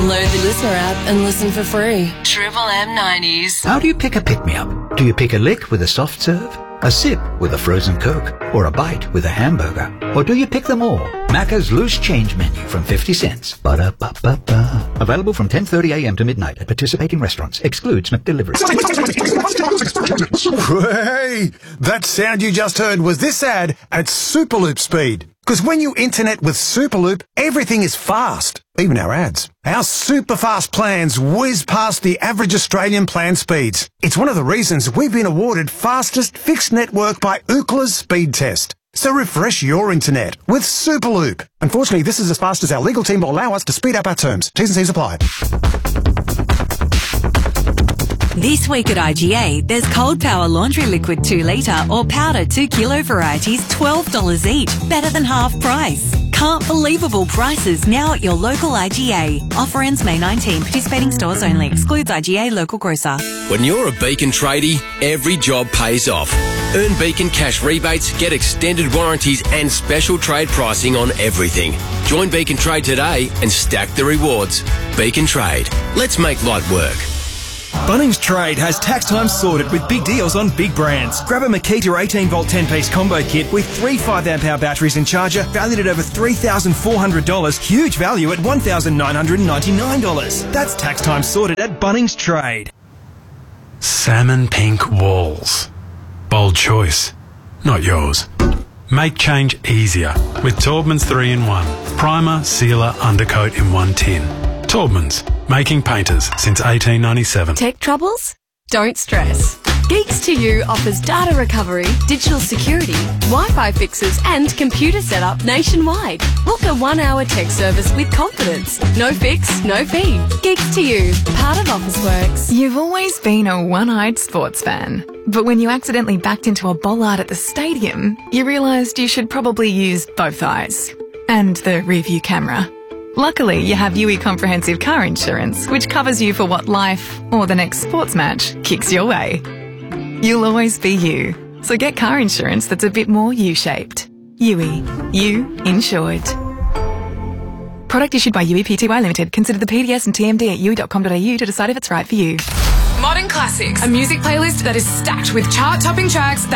Download the Listener app and listen for free. Triple M 90s. How do you pick a pick-me-up? Do you pick a lick with a soft serve, a sip with a frozen Coke, or a bite with a hamburger? Or do you pick them all? Macca's Loose Change Menu from 50 cents. Ba-da-ba-ba-ba. Available from 10:30 a.m. to midnight at participating restaurants. Excludes McDelivery. Hey, that sound you just heard was this ad at Superloop speed. Because when you internet with Superloop, everything is fast, even our ads. Our super fast plans whiz past the average Australian plan speeds. It's one of the reasons we've been awarded fastest fixed network by Ookla's speed test. So refresh your internet with Superloop. Unfortunately, this is as fast as our legal team will allow us to speed up our terms. T's and C's apply. This week at IGA, there's Cold Power Laundry Liquid 2 litre or powder 2 kilo varieties, $12 each, better than half price. Can't believable prices now at your local IGA. Offer ends May 19. Participating stores only. Excludes IGA local grocer. When you're a Beacon tradie, every job pays off. Earn Beacon cash rebates, get extended warranties and special trade pricing on everything. Join Beacon Trade today and stack the rewards. Beacon Trade. Let's make light work. Bunnings Trade has tax time sorted with big deals on big brands. Grab a Makita 18-volt 10-piece combo kit with 3 5-amp-hour batteries and charger valued at over $3,400. Huge value at $1,999. That's tax time sorted at Bunnings Trade. Salmon pink walls. Bold choice, not yours. Make change easier with Taubman's 3-in-1. Primer, sealer, undercoat in one tin. Taubman's, making painters since 1897. Tech troubles? Don't stress. Geeks to You offers data recovery, digital security, Wi-Fi fixes and computer setup nationwide. Book a 1-hour tech service with confidence. No fix, no fee. Geeks to You, part of Officeworks. You've always been a one-eyed sports fan. But when you accidentally backed into a bollard at the stadium, you realised you should probably use both eyes. And the rear-view camera. Luckily, you have UE Comprehensive Car Insurance, which covers you for what life, or the next sports match, kicks your way. You'll always be you. So get car insurance that's a bit more U-shaped. UE. You insured. Product issued by UE Pty Limited. Consider the PDS and TMD at UE.com.au to decide if it's right for you. Modern Classics, a music playlist that is stacked with chart-topping tracks